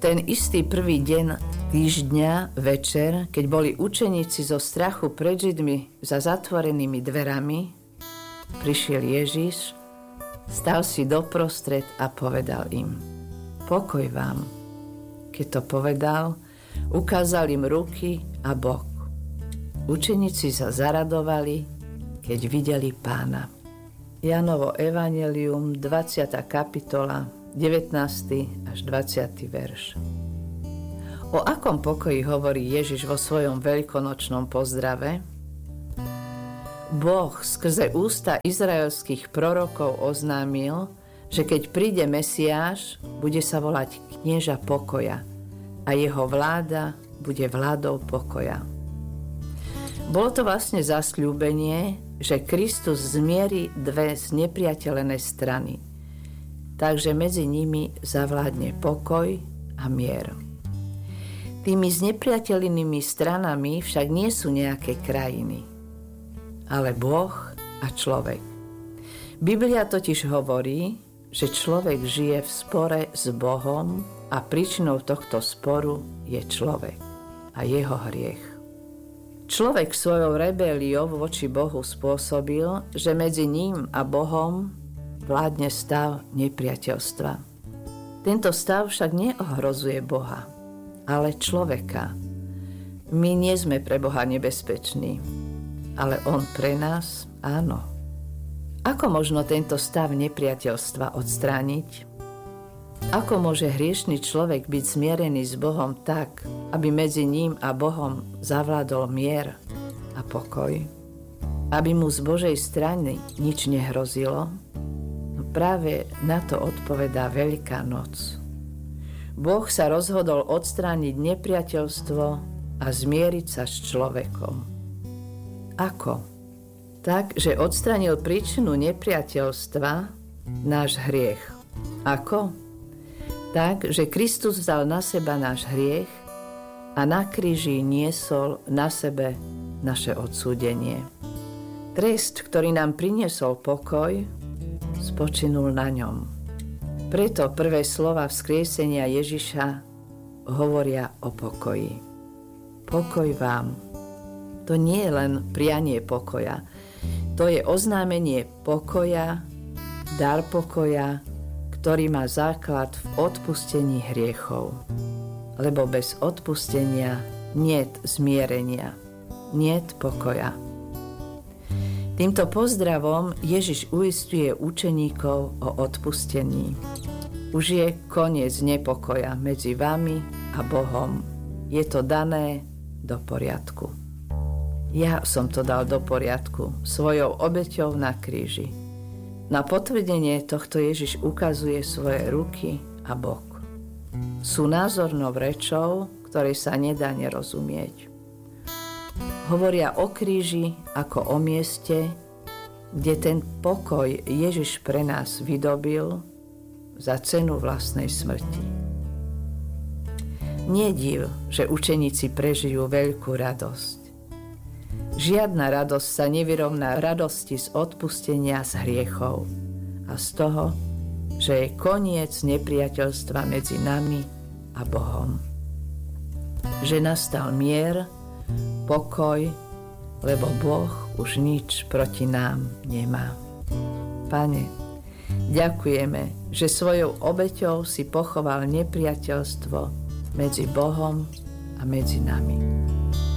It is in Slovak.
ten istý prvý deň týždňa večer, keď boli učeníci zo strachu pred Židmi za zatvorenými dverami, prišiel Ježiš, stal si doprostred a povedal im: pokoj vám. Keď to povedal, ukázal im ruky a bok. Učeníci sa zaradovali, keď videli Pána. Jánovo evanjelium, 20. kapitola, 19. až 20. verš. O akom pokoji hovorí Ježiš vo svojom veľkonočnom pozdrave? Boh skrze ústa izraelských prorokov oznámil, že keď príde Mesiáš, bude sa volať knieža pokoja a jeho vláda bude vládou pokoja. Bolo to vlastne zasľúbenie, že Kristus zmieri dve znepriateľené strany, takže medzi nimi zavládne pokoj a mier. Tými znepriateľnými stranami však nie sú nejaké krajiny, ale Boh a človek. Biblia totiž hovorí, že človek žije v spore s Bohom a príčinou tohto sporu je človek a jeho hriech. Človek svojou rebéliou voči Bohu spôsobil, že medzi ním a Bohom vládne stav nepriateľstva. Tento stav však neohrozuje Boha, ale človeka. My nie sme pre Boha nebezpeční, ale on pre nás áno. Ako možno tento stav nepriateľstva odstrániť? Ako môže hriešny človek byť zmierený s Bohom tak, aby medzi ním a Bohom zavládol mier a pokoj? Aby mu z Božej strany nič nehrozilo? No práve na to odpovedá Veľká noc. Boh sa rozhodol odstrániť nepriateľstvo a zmieriť sa s človekom. Ako? Tak, že odstránil príčinu nepriateľstva, náš hriech. Ako? Tak, že Kristus vzal na seba náš hriech a na kríži niesol na sebe naše odsúdenie. Trest, ktorý nám priniesol pokoj, spočinul na ňom. Preto prvé slova vzkriesenia Ježiša hovoria o pokoji. Pokoj vám. To nie je len prianie pokoja. To je oznámenie pokoja, dar pokoja, ktorý má základ v odpustení hriechov. Lebo bez odpustenia niet zmierenia, niet pokoja. Týmto pozdravom Ježiš uisťuje učeníkov o odpustení. Už je koniec nepokoja medzi vami a Bohom. Je to dané do poriadku. Ja som to dal do poriadku svojou obeťou na kríži. Na potvrdenie tohto Ježiš ukazuje svoje ruky a bok. Sú názornou rečou, ktorej sa nedá nerozumieť. Hovoria o kríži ako o mieste, kde ten pokoj Ježiš pre nás vydobil za cenu vlastnej smrti. Nie div, že učeníci prežijú veľkú radosť. Žiadna radosť sa nevyrovná radosti z odpustenia z hriechov a z toho, že je koniec nepriateľstva medzi nami a Bohom. Že nastal mier, pokoj, lebo Boh už nič proti nám nemá. Pane, ďakujeme, že svojou obeťou si pochoval nepriateľstvo medzi Bohom a medzi nami.